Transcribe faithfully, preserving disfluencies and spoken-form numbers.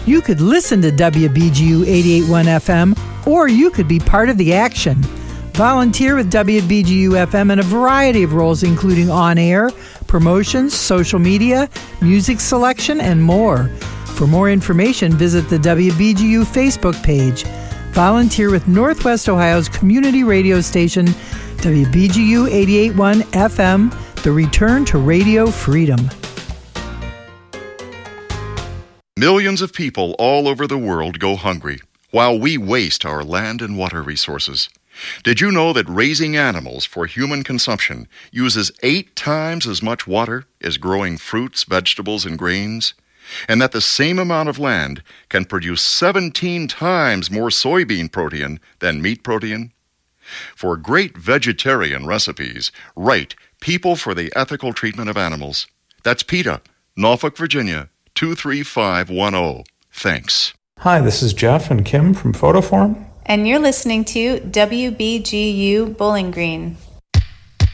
You could listen to W B G U eighty-eight point one F M, or you could be part of the action. Volunteer with W B G U F M in a variety of roles, including on-air, promotions, social media, music selection, and more. For more information, visit the W B G U Facebook page. Volunteer with Northwest Ohio's community radio station, W B G U eighty-eight point one F M, the return to radio freedom. Millions of people all over the world go hungry, while we waste our land and water resources. Did you know that raising animals for human consumption uses eight times as much water as growing fruits, vegetables, and grains? And that the same amount of land can produce seventeen times more soybean protein than meat protein? For great vegetarian recipes, write People for the Ethical Treatment of Animals. That's PETA, Norfolk, Virginia, two three five one zero. Thanks. Hi, this is Jeff and Kim from Photoform. And you're listening to W B G U Bowling Green.